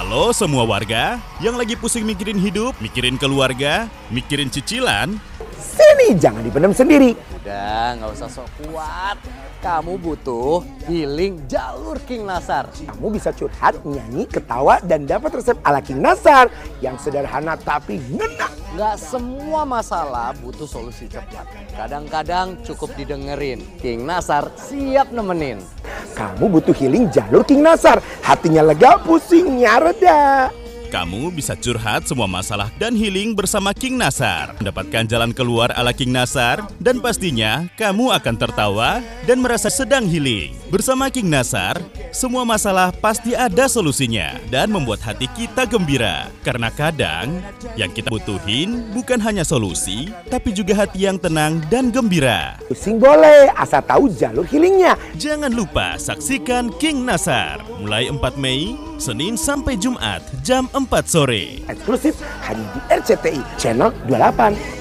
Halo semua warga yang lagi pusing mikirin hidup, mikirin keluarga, mikirin cicilan. Sini, jangan dipendam sendiri. Udah, nggak usah sok kuat. Kamu butuh healing jalur King Nasar. Kamu bisa curhat, nyanyi, ketawa, dan dapat resep ala King Nasar yang sederhana tapi ngena. Nggak semua masalah butuh solusi cepat. Kadang-kadang cukup didengerin. King Nasar siap nemenin. Kamu butuh healing jalur King Nasar. Hatinya lega, pusingnya reda. Kamu bisa curhat semua masalah dan healing bersama King Nasar. Mendapatkan jalan keluar ala King Nasar. Dan pastinya kamu akan tertawa dan merasa sedang healing. Bersama King Nasar, semua masalah pasti ada solusinya. Dan membuat hati kita gembira. Karena kadang yang kita butuhin bukan hanya solusi, tapi juga hati yang tenang dan gembira. Pusing boleh, asal tahu jalur healingnya. Jangan lupa saksikan King Nasar. Mulai 4 Mei, Senin sampai Jumat, jam 4 sore. Eksklusif hanya di RCTI Channel 28.